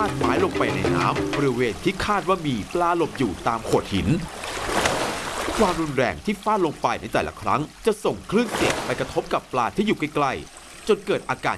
าดไม้ลงไปในน้ำบริเวณที่คาดว่ามีปลาหลบอยู่ตามโขดหินความรุนแรงที่ฟาดลงไปในแต่ละครั้งจะส่งคลื่นเสียงไปกระทบกับปลาที่อยู่ใกล้ๆจนเกิดอาการ